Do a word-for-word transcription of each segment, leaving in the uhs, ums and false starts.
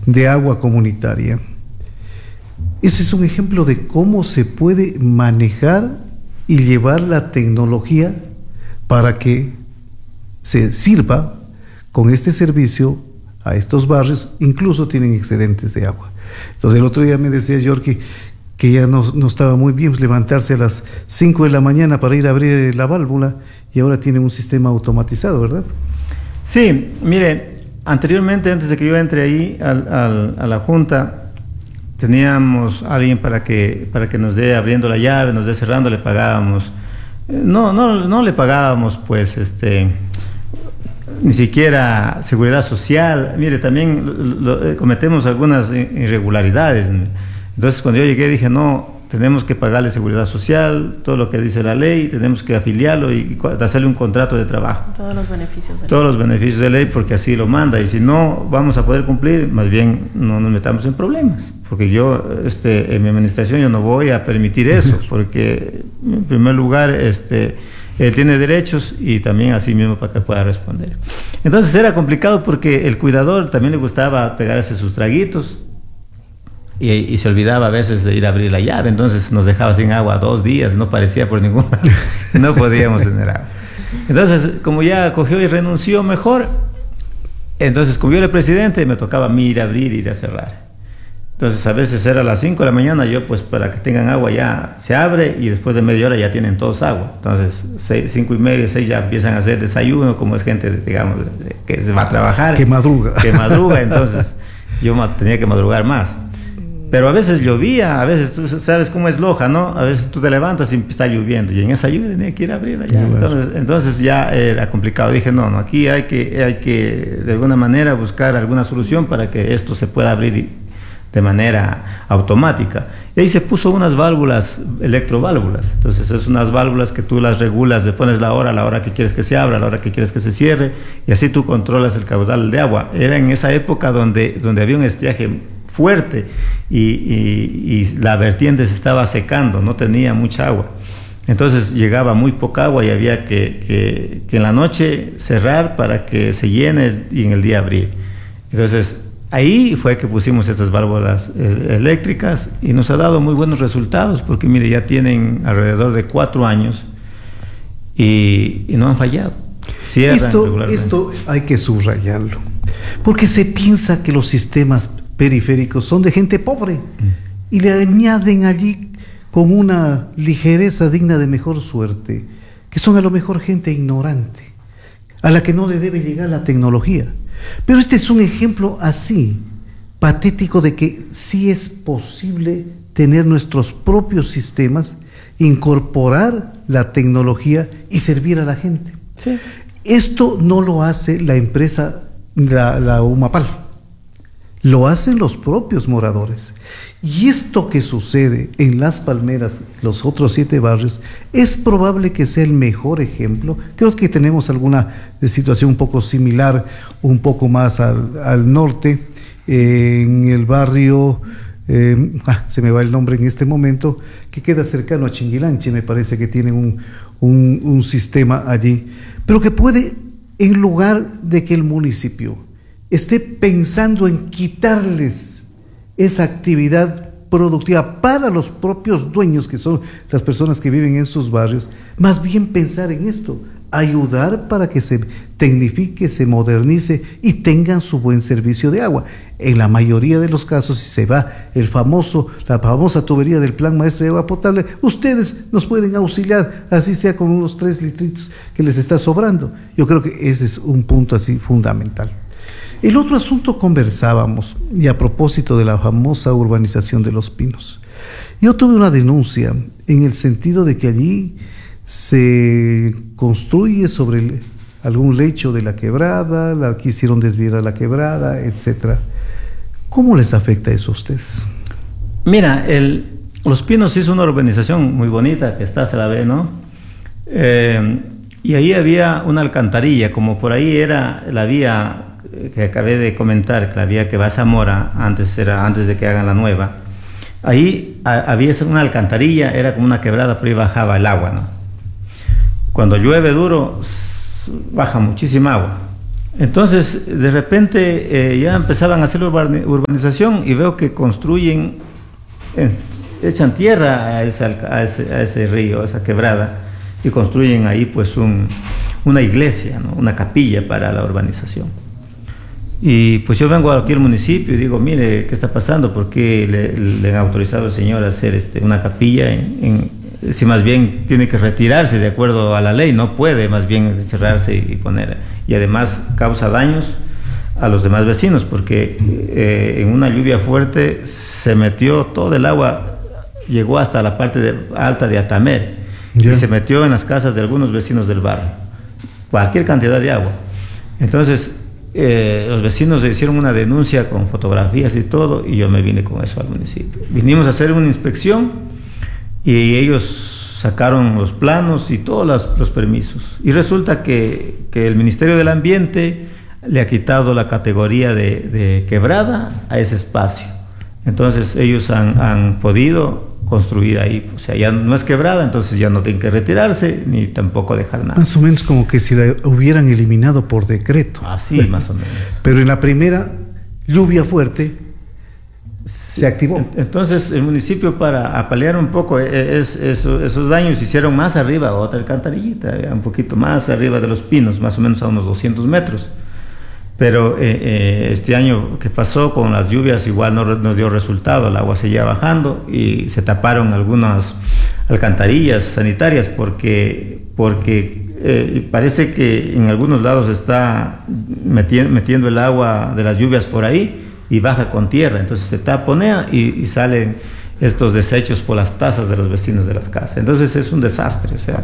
de agua comunitaria. Ese es un ejemplo de cómo se puede manejar y llevar la tecnología para que se sirva con este servicio a estos barrios, incluso tienen excedentes de agua. Entonces el otro día me decía Yorkie que ya no, no estaba muy bien levantarse a las cinco de la mañana para ir a abrir la válvula, y ahora tienen un sistema automatizado, ¿verdad? Sí, mire, anteriormente, antes de que yo entre ahí al, al, a la Junta, teníamos a alguien para que, para que nos dé abriendo la llave, nos dé cerrando, le pagábamos. No, no, no le pagábamos, pues, este, ni siquiera seguridad social. Mire, también lo, lo, cometemos algunas irregularidades. Entonces, cuando yo llegué, dije, no, tenemos que pagarle seguridad social, todo lo que dice la ley, tenemos que afiliarlo y hacerle un contrato de trabajo. Todos los beneficios de Todos ley. los beneficios de ley, porque así lo manda. Y si no vamos a poder cumplir, más bien no nos metamos en problemas. Porque yo, este, en mi administración, yo no voy a permitir eso, porque en primer lugar, este, él tiene derechos y también así mismo para que pueda responder. Entonces era complicado porque el cuidador también le gustaba pegarse sus traguitos. Y, y se olvidaba a veces de ir a abrir la llave, entonces nos dejaba sin agua dos días, no parecía por ningún lado, no podíamos tener agua. Entonces, como ya cogió y renunció mejor, entonces como yo era presidente, me tocaba a mí ir a abrir y ir a cerrar. Entonces a veces era a las cinco de la mañana, yo pues para que tengan agua ya se abre y después de media hora ya tienen todos agua. Entonces seis, cinco y media, seis ya empiezan a hacer desayuno, como es gente, digamos, que se va a trabajar. Que madruga. Que madruga, entonces yo tenía que madrugar más. Pero a veces llovía, a veces tú sabes cómo es Loja, ¿no? A veces tú te levantas y está lloviendo, y en esa lluvia tenía que ir a abrir allá. Entonces, entonces ya era complicado. Dije, no, no, aquí hay que, hay que de alguna manera buscar alguna solución para que esto se pueda abrir de manera automática. Y ahí se puso unas válvulas, electroválvulas. Entonces es unas válvulas que tú las regulas, le pones la hora, la hora que quieres que se abra, la hora que quieres que se cierre, y así tú controlas el caudal de agua. Era en esa época donde, donde había un estiaje fuerte y, y, y la vertiente se estaba secando, no tenía mucha agua. Entonces llegaba muy poca agua y había que, que, que en la noche cerrar para que se llene y en el día abrir. Entonces ahí fue que pusimos estas válvulas eléctricas y nos ha dado muy buenos resultados, porque mire, ya tienen alrededor de cuatro años y, y no han fallado. Esto, esto hay que subrayarlo, porque se piensa que los sistemas periféricos son de gente pobre mm. y le añaden allí con una ligereza digna de mejor suerte, que son a lo mejor gente ignorante, a la que no le debe llegar la tecnología. Pero este es un ejemplo así, patético, de que sí es posible tener nuestros propios sistemas, incorporar la tecnología y servir a la gente. Sí. Esto no lo hace la empresa, la, la Umapal, lo hacen los propios moradores. Y esto que sucede en Las Palmeras, los otros siete barrios, es probable que sea el mejor ejemplo. Creo que tenemos alguna situación un poco similar, un poco más al, al norte, eh, en el barrio, eh, ah, se me va el nombre en este momento, que queda cercano a Chinguilanche, me parece que tienen un, un, un sistema allí, pero que puede, en lugar de que el municipio esté pensando en quitarles esa actividad productiva para los propios dueños, que son las personas que viven en sus barrios, más bien pensar en esto, ayudar para que se tecnifique, se modernice y tengan su buen servicio de agua. En la mayoría de los casos, si se va el famoso, la famosa tubería del Plan Maestro de Agua Potable, ustedes nos pueden auxiliar, así sea con unos tres litritos que les está sobrando. Yo creo que ese es un punto así fundamental. El otro asunto conversábamos, y a propósito de la famosa urbanización de Los Pinos. Yo tuve una denuncia en el sentido de que allí se construye sobre el, algún lecho de la quebrada, la quisieron desviar a la quebrada, etcétera. ¿Cómo les afecta eso a ustedes? Mira, el, Los Pinos es una urbanización muy bonita, que está, se la ve, ¿no? Eh, y ahí había una alcantarilla, como por ahí era la vía que acabé de comentar, que la vía que va a Zamora, antes, era, antes de que hagan la nueva. Ahí a, había una alcantarilla, era como una quebrada, pero ahí bajaba el agua, ¿no? Cuando llueve duro, baja muchísima agua. Entonces, de repente eh, ya empezaban a hacer urbanización y veo que construyen, eh, echan tierra a, esa, a, ese, a ese río, a esa quebrada, y construyen ahí pues un, una iglesia, ¿no? Una capilla para la urbanización. Y pues yo vengo aquí al municipio y digo, mire, ¿qué está pasando? ¿Por qué le, le han autorizado al señor a hacer este, una capilla en, en, si más bien tiene que retirarse de acuerdo a la ley? No puede más bien encerrarse y poner, y además causa daños a los demás vecinos, porque eh, en una lluvia fuerte se metió todo el agua, llegó hasta la parte de, alta de Atamer, yeah. Y se metió en las casas de algunos vecinos del barrio, cualquier cantidad de agua. Entonces eh, los vecinos hicieron una denuncia con fotografías y todo, y yo me vine con eso al municipio. Vinimos a hacer una inspección y ellos sacaron los planos y todos los, los permisos, y resulta que, que el Ministerio del Ambiente le ha quitado la categoría de, de quebrada a ese espacio. Entonces ellos han, han podido construir ahí, o sea, ya no es quebrada, entonces ya no tienen que retirarse ni tampoco dejar nada. Más o menos como que si la hubieran eliminado por decreto. Así, más o menos. Pero en la primera lluvia fuerte se activó. Entonces el municipio, para apalear un poco es, es, esos daños, hicieron más arriba otra alcantarillita, un poquito más arriba de los pinos, más o menos a unos doscientos metros. Pero eh, eh, este año que pasó con las lluvias igual no nos dio resultado, el agua seguía bajando y se taparon algunas alcantarillas sanitarias porque, porque eh, parece que en algunos lados está metiendo, metiendo el agua de las lluvias por ahí y baja con tierra, entonces se taponea y, y salen estos desechos por las tazas de los vecinos de las casas. Entonces es un desastre, o sea,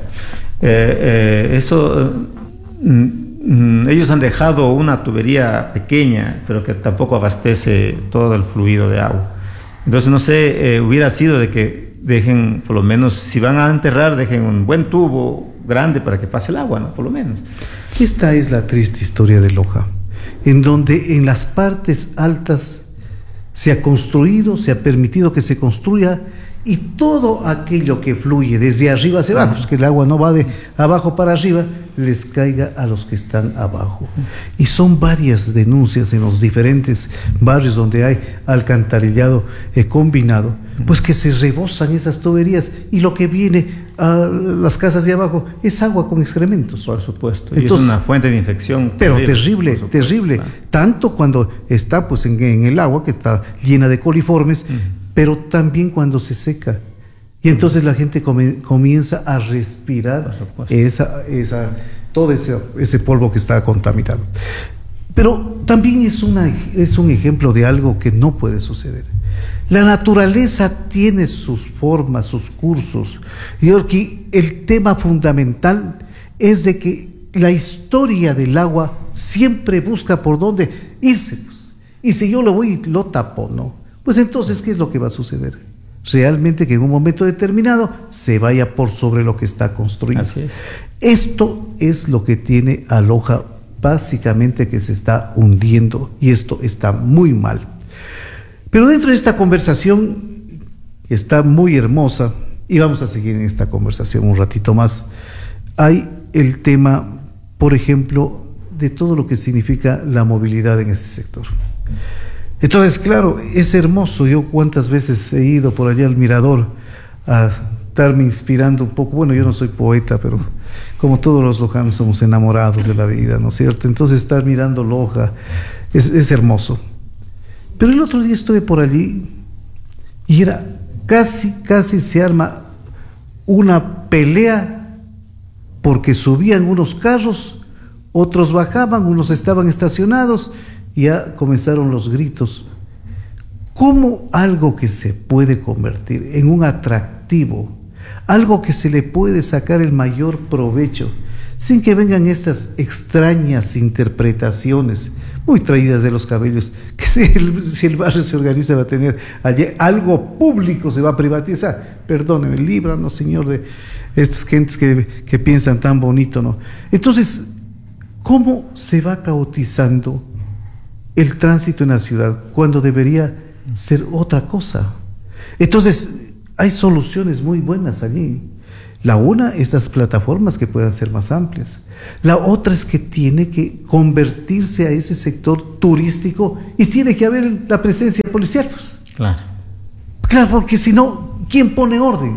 eh, eh, eso... Mm, ellos han dejado una tubería pequeña, pero que tampoco abastece todo el fluido de agua. Entonces, no sé, eh, hubiera sido de que dejen, por lo menos, si van a enterrar, dejen un buen tubo grande para que pase el agua, ¿no? Por lo menos. Esta es la triste historia de Loja, en donde en las partes altas se ha construido, se ha permitido que se construya, y todo aquello que fluye desde arriba hacia abajo, pues que el agua no va de abajo para arriba, les caiga a los que están abajo. Y son varias denuncias en los diferentes barrios donde hay alcantarillado eh, combinado, pues que se rebosan esas tuberías y lo que viene a las casas de abajo es agua con excrementos. Por supuesto. Y entonces, es una fuente de infección. Pero terrible, terrible. terrible. Claro. Tanto cuando está pues en, en el agua, que está llena de coliformes, uh-huh. Pero también cuando se seca. Y entonces la gente come, comienza a respirar esa, esa, todo ese, ese polvo que está contaminado. Pero también es, una, es un ejemplo de algo que no puede suceder. La naturaleza tiene sus formas, sus cursos. Y aquí el tema fundamental es de que la historia del agua siempre busca por dónde irse. Y si yo lo voy y lo tapo, no. Pues entonces, ¿qué es lo que va a suceder? Realmente que en un momento determinado se vaya por sobre lo que está construido. Así es. Esto es lo que tiene a Loja básicamente, que se está hundiendo, y esto está muy mal. Pero dentro de esta conversación, que está muy hermosa, y vamos a seguir en esta conversación un ratito más, hay el tema, por ejemplo, de todo lo que significa la movilidad en ese sector. Entonces, claro, es hermoso. Yo cuántas veces he ido por allá al mirador a estarme inspirando un poco. Bueno, yo no soy poeta, pero como todos los lojanos somos enamorados de la vida, ¿no es cierto? Entonces, estar mirando Loja es, es hermoso. Pero el otro día estuve por allí y era casi, casi se arma una pelea porque subían unos carros, otros bajaban, unos estaban estacionados, y ya comenzaron los gritos. ¿Cómo algo que se puede convertir en un atractivo, algo que se le puede sacar el mayor provecho, sin que vengan estas extrañas interpretaciones muy traídas de los cabellos, que si el, si el barrio se organiza va a tener allí algo público, se va a privatizar? Perdónenme, líbranos, Señor, de estas gentes que, que piensan tan bonito, ¿no? Entonces, ¿cómo se va caotizando el tránsito en la ciudad cuando debería ser otra cosa? Entonces hay soluciones muy buenas allí. La una, estas plataformas que puedan ser más amplias. La otra es que tiene que convertirse a ese sector turístico y tiene que haber la presencia policial. Claro. Claro, porque si no, ¿quién pone orden?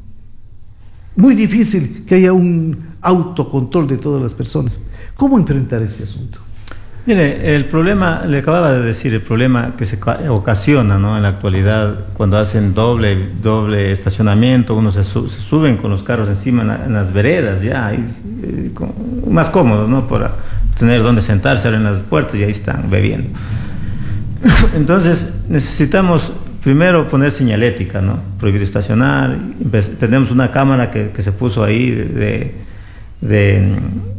Muy difícil que haya un autocontrol de todas las personas. ¿Cómo enfrentar este asunto? Mire, el problema, le acababa de decir, el problema que se ocasiona, ¿no?, en la actualidad cuando hacen doble, doble estacionamiento, uno se, su, se suben con los carros encima en, la, en las veredas, ya, y, eh, con, más cómodo, ¿no?, para tener donde sentarse, abren las puertas y ahí están bebiendo. Entonces, necesitamos primero poner señalética, ¿no?, prohibir estacionar. Tenemos una cámara que, que se puso ahí de... de, de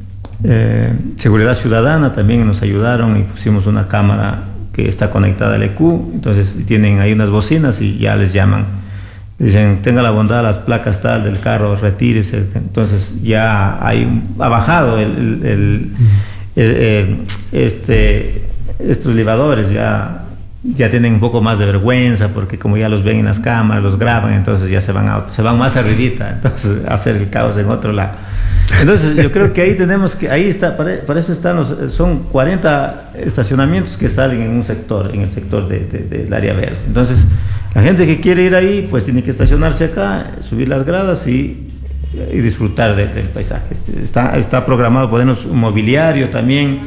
Eh, Seguridad Ciudadana, también nos ayudaron y pusimos una cámara que está conectada al E Q, entonces tienen ahí unas bocinas y ya les llaman, dicen tenga la bondad, las placas tal del carro, retírese. Entonces ya hay un, ha bajado el, el, el, el, el, este, estos libadores ya, ya tienen un poco más de vergüenza porque como ya los ven en las cámaras, los graban, entonces ya se van, a, se van más arribita, entonces hacer el caos en otro lado. Entonces yo creo que ahí tenemos que, ahí está, para, para eso están los, son cuarenta estacionamientos que salen en un sector, en el sector de, de, del área verde. Entonces la gente que quiere ir ahí pues tiene que estacionarse acá, subir las gradas y, y disfrutar de, del paisaje. Está, está programado ponernos un mobiliario también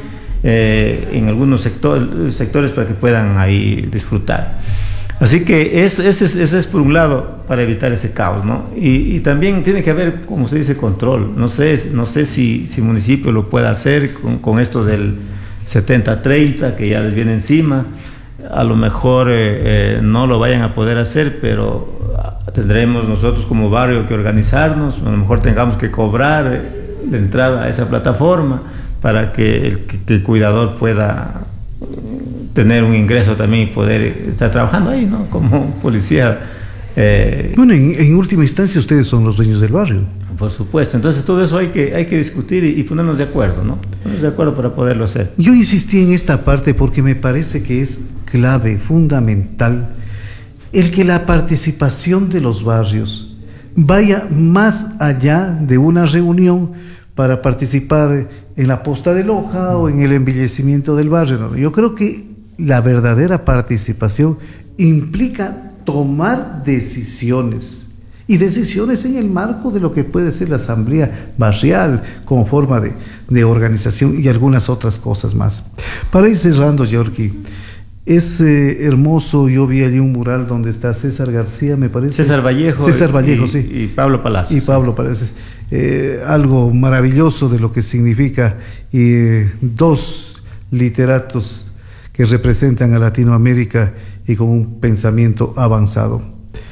eh, en algunos sector, sectores para que puedan ahí disfrutar. Así que ese es, es, es por un lado para evitar ese caos, ¿no? Y, y también tiene que haber, como se dice, control. No sé, no sé si, si el municipio lo puede hacer con, con esto del setenta treinta que ya les viene encima. A lo mejor eh, eh, no lo vayan a poder hacer, pero tendremos nosotros como barrio que organizarnos. A lo mejor tengamos que cobrar la entrada a esa plataforma para que el, que el cuidador pueda tener un ingreso también y poder estar trabajando ahí, ¿no?, como policía. Eh, bueno, en, en última instancia ustedes son los dueños del barrio. Por supuesto, entonces todo eso hay que, hay que discutir y, y ponernos de acuerdo, ¿no? Ponernos de acuerdo para poderlo hacer. Yo insistí en esta parte porque me parece que es clave, fundamental, el que la participación de los barrios vaya más allá de una reunión para participar en la posta de loja o en el embellecimiento del barrio, ¿no? Yo creo que la verdadera participación implica tomar decisiones, y decisiones en el marco de lo que puede ser la asamblea barrial como forma de, de organización y algunas otras cosas más. Para ir cerrando, Yorki, es eh, hermoso, yo vi allí un mural donde está César García, me parece. César Vallejo. César Vallejo, y, sí. Y Pablo Palacios. Y Pablo Palacios. Eh, algo maravilloso de lo que significa eh, dos literatos que representan a Latinoamérica y con un pensamiento avanzado.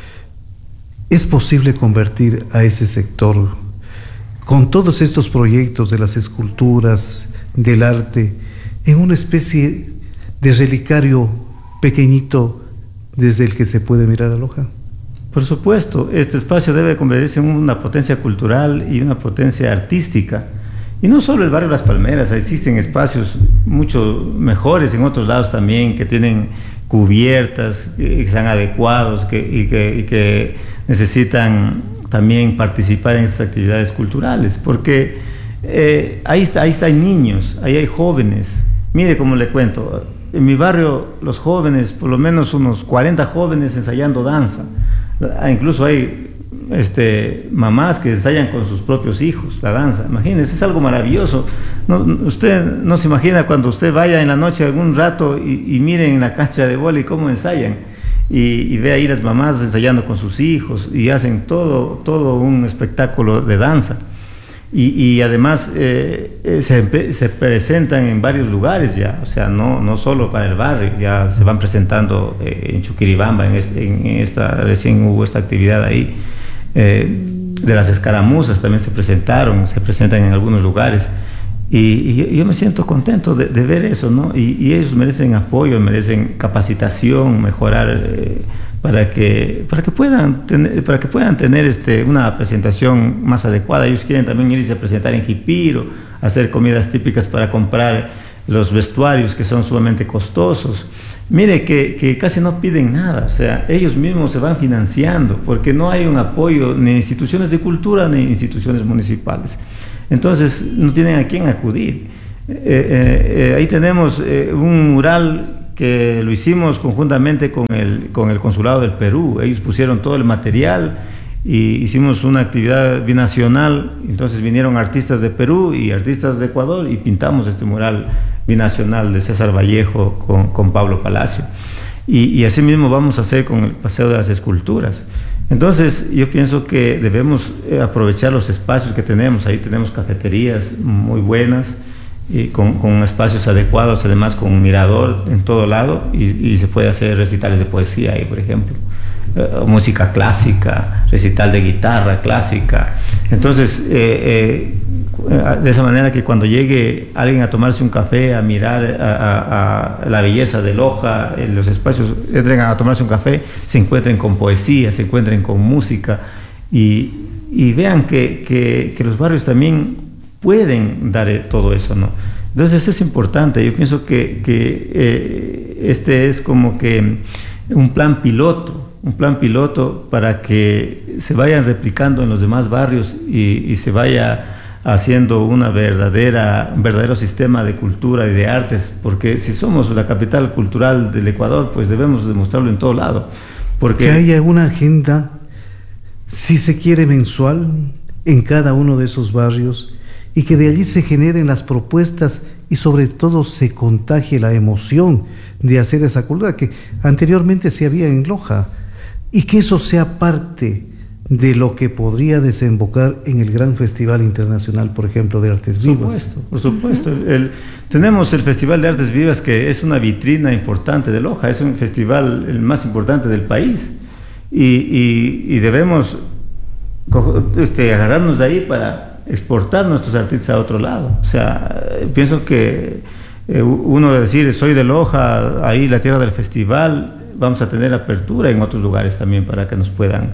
¿Es posible convertir a ese sector, con todos estos proyectos de las esculturas, del arte, en una especie de relicario pequeñito desde el que se puede mirar a Loja? Por supuesto, este espacio debe convertirse en una potencia cultural y una potencia artística. Y no solo el barrio Las Palmeras, existen espacios mucho mejores en otros lados también que tienen cubiertas, que sean adecuados que, y, que, y que necesitan también participar en estas actividades culturales, porque eh, ahí, está, ahí está, hay niños, ahí hay jóvenes. Mire, como le cuento, en mi barrio los jóvenes, por lo menos unos cuarenta jóvenes ensayando danza. Incluso hay este, mamás que ensayan con sus propios hijos la danza. Imagínense, es algo maravilloso. No, usted no se imagina cuando usted vaya en la noche algún rato y, y mire en la cancha de vóley cómo ensayan y, y ve ahí las mamás ensayando con sus hijos y hacen todo, todo un espectáculo de danza. Y, y además eh, se, se presentan en varios lugares ya, o sea, no, no solo para el barrio, ya se van presentando eh, en Chuquiribamba, en, este, en esta, recién hubo esta actividad ahí, eh, de las escaramuzas también se presentaron, se presentan en algunos lugares, y, y yo, yo me siento contento de, de ver eso, ¿no? Y, y ellos merecen apoyo, merecen capacitación, mejorar, eh, para que para que puedan tener, para que puedan tener este una presentación más adecuada. Ellos quieren también irse a presentar en Jipiro, hacer comidas típicas para comprar los vestuarios que son sumamente costosos, Mire que, que casi no piden nada, o sea, ellos mismos se van financiando porque no hay un apoyo ni instituciones de cultura ni instituciones municipales. Entonces no tienen a quién acudir. Eh, eh, eh, ahí tenemos eh, un mural que lo hicimos conjuntamente con el, con el Consulado del Perú. Ellos pusieron todo el material y hicimos una actividad binacional. Entonces vinieron artistas de Perú y artistas de Ecuador y pintamos este mural binacional de César Vallejo con, con Pablo Palacio. Y, y así mismo vamos a hacer con el Paseo de las Esculturas. Entonces yo pienso que debemos aprovechar los espacios que tenemos. Ahí tenemos cafeterías muy buenas y con, con espacios adecuados, además con un mirador en todo lado, y, y se puede hacer recitales de poesía ahí, por ejemplo, uh, música clásica, recital de guitarra clásica. Entonces eh, eh, de esa manera que cuando llegue alguien a tomarse un café, a mirar a, a, a la belleza de Loja, en los espacios, entren a tomarse un café, se encuentren con poesía, se encuentren con música y, y vean que, que, que los barrios también pueden dar todo eso, ¿no? Entonces es importante. Yo pienso que, que eh, este es como que un plan piloto, un plan piloto para que se vayan replicando en los demás barrios y, y se vaya haciendo una verdadera, un verdadero sistema de cultura y de artes, porque si somos la capital cultural del Ecuador, pues debemos demostrarlo en todo lado. Porque que haya una agenda, si se quiere, mensual en cada uno de esos barrios, y que de allí se generen las propuestas y sobre todo se contagie la emoción de hacer esa cultura que anteriormente se había en Loja, y que eso sea parte de lo que podría desembocar en el gran Festival Internacional, por ejemplo, de Artes Vivas. Por supuesto, por supuesto. Uh-huh. el, tenemos el Festival de Artes Vivas, que es una vitrina importante de Loja, es un festival el más importante del país, y, y, y debemos este, agarrarnos de ahí para exportar nuestros artistas a otro lado. O sea, pienso que eh, uno de decir soy de Loja, ahí la tierra del festival, vamos a tener apertura en otros lugares también para que nos puedan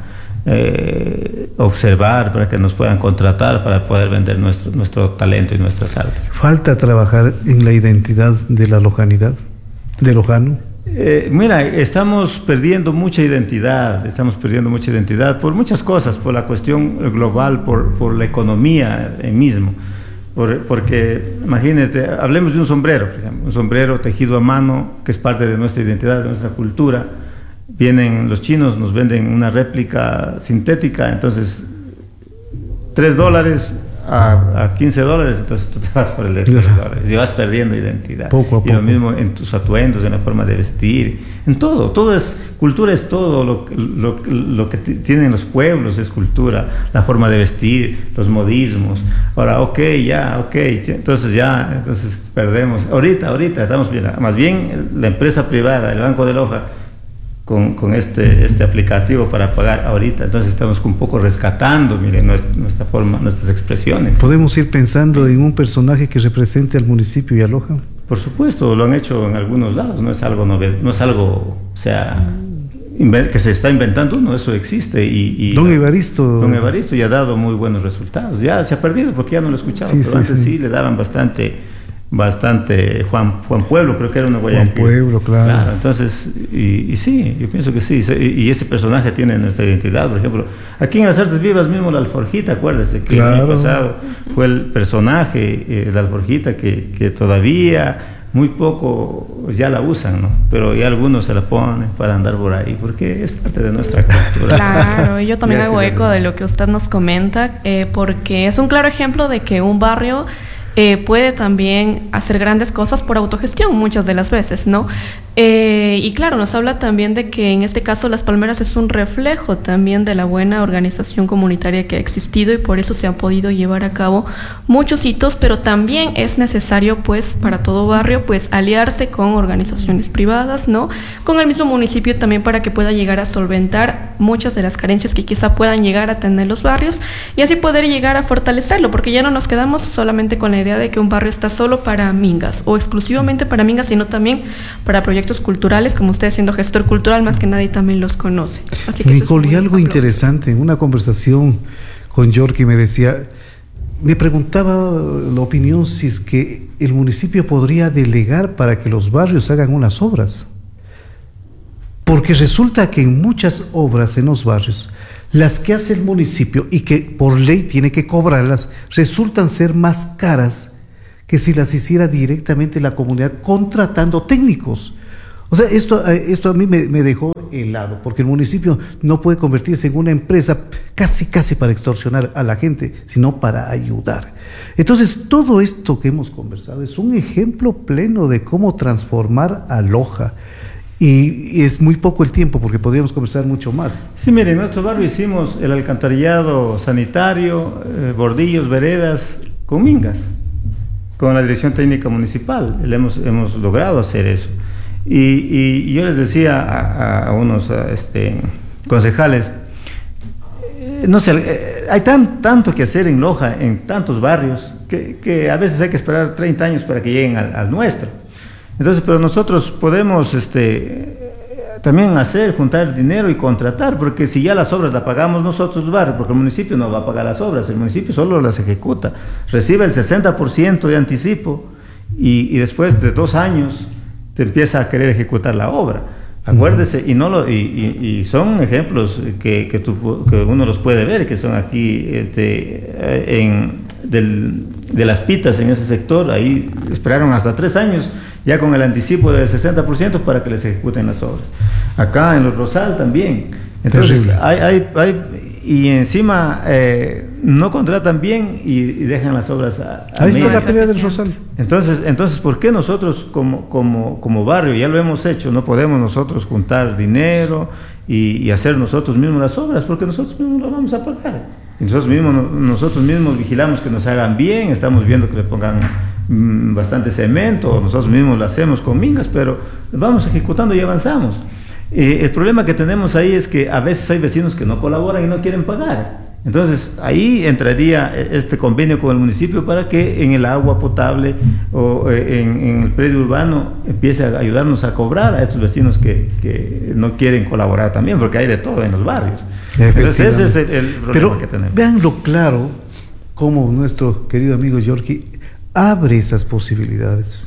eh, observar, para que nos puedan contratar, para poder vender nuestro, nuestro talento y nuestras artes. ¿Falta trabajar en la identidad de la lojanidad, de lojano? Eh, mira, estamos perdiendo mucha identidad, estamos perdiendo mucha identidad por muchas cosas, por la cuestión global, por, por la economía en mismo, por, porque imagínate, hablemos de un sombrero, por ejemplo, un sombrero tejido a mano, que es parte de nuestra identidad, de nuestra cultura. Vienen los chinos, nos venden una réplica sintética, entonces tres dólares a, a quince dólares, entonces tú te vas por el de tres dólares y vas perdiendo identidad. Poco a poco. Y lo mismo en tus atuendos, en la forma de vestir, en todo. Todo es cultura, es todo lo, lo, lo que tienen los pueblos, es cultura, la forma de vestir, los modismos. Ahora, ok, ya, ok, entonces ya, entonces perdemos. Ahorita, ahorita estamos bien, más bien la empresa privada, el Banco de Loja, con, con este, este aplicativo para pagar ahorita, entonces estamos un poco rescatando, miren, nuestra, nuestra forma, nuestras expresiones. ¿Podemos ir pensando en un personaje que represente al municipio y a Loja? Por supuesto, lo han hecho en algunos lados, no es algo novedoso, no es algo, o sea, que se está inventando uno, eso existe. Y, y don Evaristo. Don Evaristo ya ha dado muy buenos resultados, ya se ha perdido porque ya no lo escuchaba, sí, pero sí, antes sí. sí le daban bastante... bastante Juan, Juan Pueblo, creo que era una Guayaquil. Juan Pueblo, claro. claro entonces, y, y sí, yo pienso que sí, y, y ese personaje tiene nuestra identidad, por ejemplo. Aquí en las Artes Vivas mismo la Alforjita, acuérdese que claro. el año pasado fue el personaje, eh, la Alforjita, que, que todavía muy poco ya la usan, ¿no? Pero ya algunos se la ponen para andar por ahí, porque es parte de nuestra cultura. Claro, y yo también hago eco de lo que usted nos comenta, eh, porque es un claro ejemplo de que un barrio Eh, puede también hacer grandes cosas por autogestión muchas de las veces, ¿no? Eh, y claro, nos habla también de que en este caso Las Palmeras es un reflejo también de la buena organización comunitaria que ha existido y por eso se han podido llevar a cabo muchos hitos, pero también es necesario pues para todo barrio pues aliarse con organizaciones privadas, ¿no? Con el mismo municipio también para que pueda llegar a solventar muchas de las carencias que quizá puedan llegar a tener los barrios y así poder llegar a fortalecerlo, porque ya no nos quedamos solamente con la idea de que un barrio está solo para mingas o exclusivamente para mingas, sino también para proyectos culturales, como usted siendo gestor cultural más que nadie también los conoce. Así que Nicole, y algo interesante, en una conversación con Yorky me decía, me preguntaba la opinión si es que el municipio podría delegar para que los barrios hagan unas obras. porque resulta que en muchas obras en los barrios, las que hace el municipio y que por ley tiene que cobrarlas, resultan ser más caras que si las hiciera directamente la comunidad contratando técnicos. O sea, esto, esto a mí me, me dejó helado, porque el municipio no puede convertirse en una empresa casi, casi para extorsionar a la gente, sino para ayudar. Entonces, todo esto que hemos conversado es un ejemplo pleno de cómo transformar a Loja. Y, y es muy poco el tiempo, porque podríamos conversar mucho más. Sí, mire, en nuestro barrio hicimos el alcantarillado sanitario, eh, bordillos, veredas, con mingas, con la dirección técnica municipal. Hemos, hemos logrado hacer eso. Y, y, y yo les decía a, a unos a este, concejales, eh, no sé, eh, hay tan, tanto que hacer en Loja, en tantos barrios, que, que a veces hay que esperar treinta años para que lleguen al, al nuestro. Entonces, pero nosotros podemos este, también hacer, juntar dinero y contratar, porque si ya las obras las pagamos nosotros, los barrios, porque el municipio no va a pagar las obras, el municipio solo las ejecuta, recibe el sesenta por ciento de anticipo y, y después de dos años te empieza a querer ejecutar la obra. Acuérdese, y no lo y, y, y son ejemplos que, que, tú, que uno los puede ver, que son aquí este, en, del, de las pitas en ese sector. Ahí esperaron hasta tres años ya con el anticipo del sesenta por ciento para que les ejecuten las obras. Acá en Los Rosal también. Entonces hay, hay, hay y encima eh, no contratan bien y, y dejan las obras a, a ahí está la pelea del Rosal. Entonces, entonces, ¿por qué nosotros como, como, como barrio, ya lo hemos hecho, no podemos nosotros juntar dinero y, y hacer nosotros mismos las obras? Porque nosotros mismos las vamos a pagar. Y nosotros mismos, nosotros mismos vigilamos que nos hagan bien, estamos viendo que le pongan mmm, bastante cemento, nosotros mismos lo hacemos con mingas, pero vamos ejecutando y avanzamos. Eh, el problema que tenemos ahí es que a veces hay vecinos que no colaboran y no quieren pagar. Entonces ahí entraría este convenio con el municipio para que en el agua potable o en, en el predio urbano empiece a ayudarnos a cobrar a estos vecinos que, que no quieren colaborar también, porque hay de todo en los barrios. Entonces ese es el, el problema. Pero que tenemos. Veanlo claro cómo nuestro querido amigo Yorki abre esas posibilidades.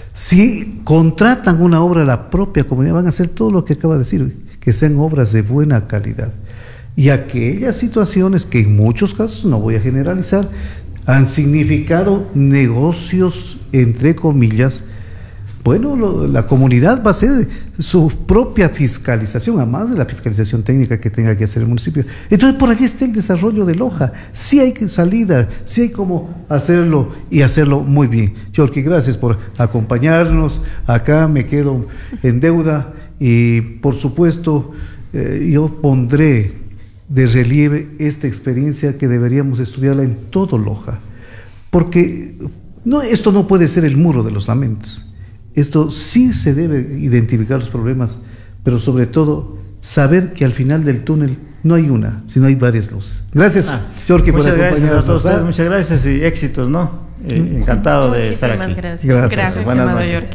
Si contratan una obra a la propia comunidad, van a hacer todo lo que acaba de decir, que sean obras de buena calidad. Y aquellas situaciones que en muchos casos, no voy a generalizar, han significado negocios, entre comillas, bueno, lo, la comunidad va a hacer su propia fiscalización, además de la fiscalización técnica que tenga que hacer el municipio. Entonces, por allí está el desarrollo de Loja. Sí hay salida, sí hay cómo hacerlo y hacerlo muy bien. Yorki, gracias por acompañarnos. Acá me quedo en deuda y, por supuesto, eh, yo pondré de relieve esta experiencia que deberíamos estudiarla en todo Loja. Porque no, esto no puede ser el muro de los lamentos. Esto sí se debe identificar los problemas, pero sobre todo saber que al final del túnel no hay una, sino hay varias luces. Gracias, ah, Yorki, por acompañarnos. Gracias a todos ustedes, muchas gracias y éxitos, ¿no? Eh, encantado de estar aquí. Gracias. Gracias. Gracias, buenas noches. Yorki.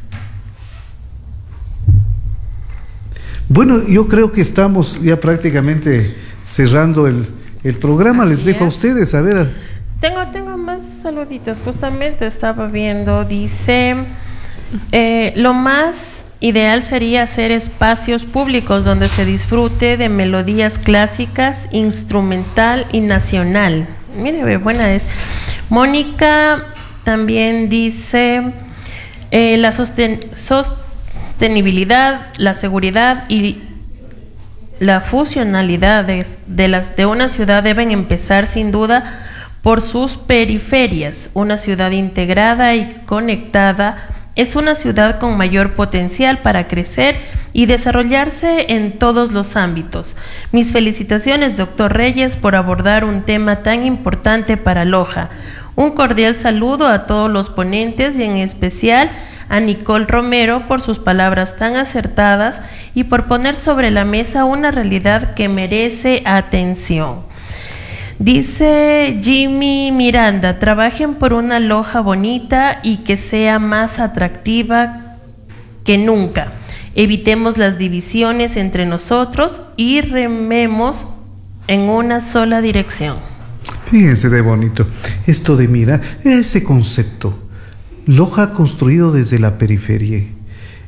Bueno, yo creo que estamos ya prácticamente cerrando el, el programa. Les dejo a ustedes, a ver. Tengo, tengo más saluditos, justamente estaba viendo, dice... Eh, lo más ideal sería hacer espacios públicos donde se disfrute de melodías clásicas, instrumental y nacional. Mire, buena es. Mónica también dice eh, la sosten sostenibilidad, la seguridad y la funcionalidad de, de, las, de una ciudad deben empezar sin duda por sus periferias. Una ciudad integrada y conectada es una ciudad con mayor potencial para crecer y desarrollarse en todos los ámbitos. Mis felicitaciones, doctor Reyes, por abordar un tema tan importante para Loja. Un cordial saludo a todos los ponentes y en especial a Nicole Romero por sus palabras tan acertadas y por poner sobre la mesa una realidad que merece atención. Dice Jimmy Miranda, trabajen por una Loja bonita y que sea más atractiva que nunca. Evitemos las divisiones entre nosotros y rememos en una sola dirección. Fíjense de bonito. Esto de mira, ese concepto. Loja construido desde la periferia.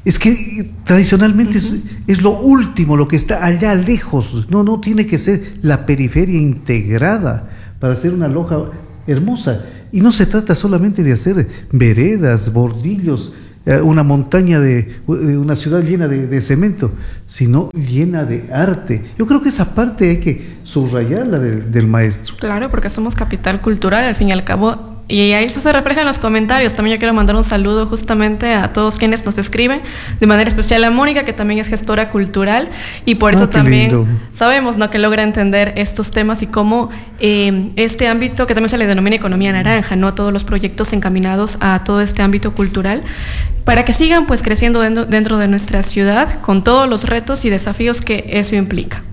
Es que tradicionalmente uh-huh. es, es lo último, lo que está allá lejos. No, no, tiene que ser la periferia integrada para hacer una Loja hermosa. Y no se trata solamente de hacer veredas, bordillos, una montaña de una ciudad llena de, de cemento, sino llena de arte. Yo creo que esa parte hay que subrayarla del, del maestro. Claro, porque somos capital cultural, al fin y al cabo, y ahí eso se refleja en los comentarios. También yo quiero mandar un saludo justamente a todos quienes nos escriben, de manera especial a Mónica, que también es gestora cultural, y por eso ah, también lindo. sabemos, ¿no?, que logra entender estos temas y cómo eh, este ámbito, que también se le denomina economía naranja, ¿no?, todos los proyectos encaminados a todo este ámbito cultural, para que sigan pues creciendo dentro, dentro de nuestra ciudad, con todos los retos y desafíos que eso implica.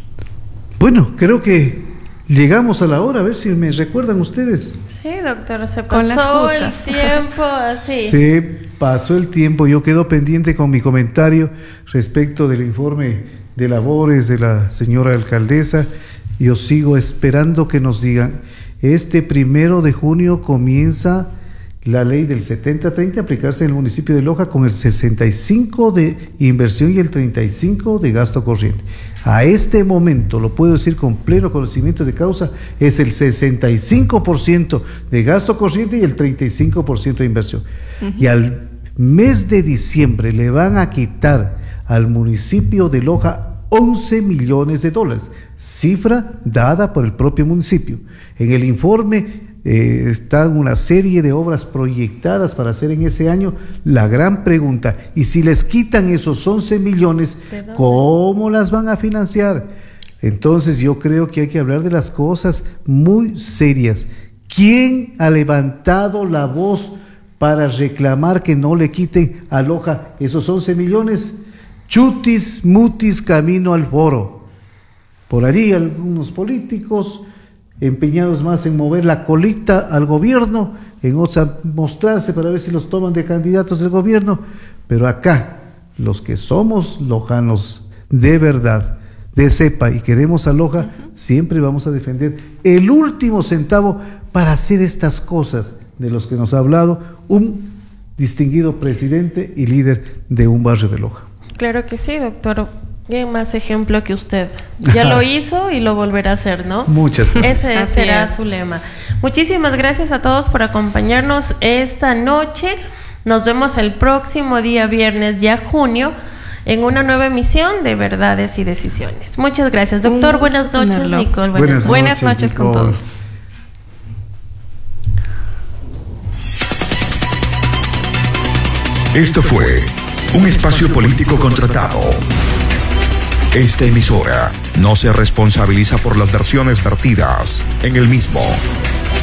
Bueno, creo que llegamos a la hora, a ver si me recuerdan ustedes. Sí, doctor, se pasó el tiempo así. Se pasó el tiempo, yo quedo pendiente con mi comentario respecto del informe de labores de la señora alcaldesa. Yo sigo esperando que nos digan, este primero de junio comienza la ley del setenta treinta a aplicarse en el municipio de Loja con el sesenta y cinco por ciento de inversión y el treinta y cinco por ciento de gasto corriente. A este momento, lo puedo decir con pleno conocimiento de causa, es el sesenta y cinco por ciento de gasto corriente y el treinta y cinco por ciento de inversión. Uh-huh. Y al mes de diciembre le van a quitar al municipio de Loja once millones de dólares, cifra dada por el propio municipio. En el informe Eh, están una serie de obras proyectadas para hacer en ese año. La gran pregunta, y si les quitan esos once millones, ¿cómo las van a financiar? Entonces yo creo que hay que hablar de las cosas muy serias. ¿Quién ha levantado la voz para reclamar que no le quiten a Loja esos once millones? Chutis, mutis, camino al foro. Por allí algunos políticos empeñados más en mover la colita al gobierno, en otra mostrarse para ver si los toman de candidatos del gobierno, pero acá, los que somos lojanos de verdad, de cepa y queremos a Loja, uh-huh. siempre vamos a defender el último centavo para hacer estas cosas de los que nos ha hablado un distinguido presidente y líder de un barrio de Loja. Claro que sí, doctor. ¿Qué más ejemplo que usted? Ya lo hizo y lo volverá a hacer, ¿no? Muchas gracias. Ese Así será es. su lema. Muchísimas gracias a todos por acompañarnos esta noche. Nos vemos el próximo día viernes, ya junio, en una nueva emisión de Verdades y Decisiones. Muchas gracias, doctor. Buenas noches, tenerlo. Nicole. Buenas, Buenas noches, noches con todos. Esto fue un espacio político contratado. Esta emisora no se responsabiliza por las versiones vertidas en el mismo.